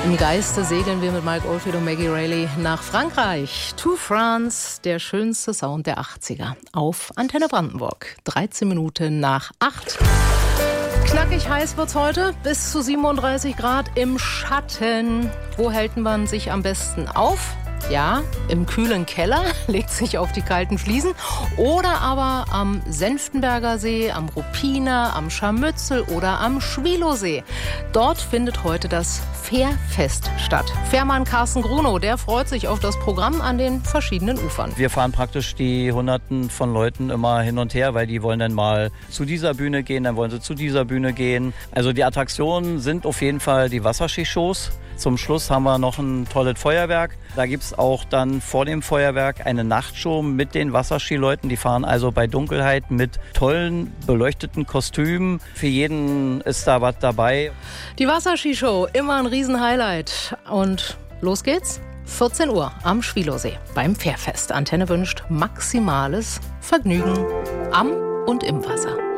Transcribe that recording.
Im Geiste segeln wir mit Mike Oldfield und Maggie Reilly nach Frankreich. To France, der schönste Sound der 80er. Auf Antenne Brandenburg. 13 Minuten nach 8. Knackig heiß wird's heute. Bis zu 37 Grad im Schatten. Wo hält man sich am besten auf? Ja, im kühlen Keller, legt sich auf die kalten Fliesen. Oder aber am Senftenberger See, am Ruppiner, am Scharmützel oder am Schwilowsee. Dort findet heute das Fährfest statt. Fährmann Carsten Grunow, der freut sich auf das Programm an den verschiedenen Ufern. Wir fahren praktisch die Hunderten von Leuten immer hin und her, weil die wollen dann mal zu dieser Bühne gehen, dann wollen sie zu dieser Bühne gehen. Also die Attraktionen sind auf jeden Fall die Wasserskishows. Zum Schluss haben wir noch ein tolles Feuerwerk. Da gibt es auch dann vor dem Feuerwerk eine Nachtshow mit den Wasserskileuten. Die fahren also bei Dunkelheit mit tollen, beleuchteten Kostümen. Für jeden ist da was dabei. Die Wasserskishow, immer ein Riesenhighlight. Und los geht's. 14 Uhr am Schwilowsee beim Fährfest. Antenne wünscht maximales Vergnügen am und im Wasser.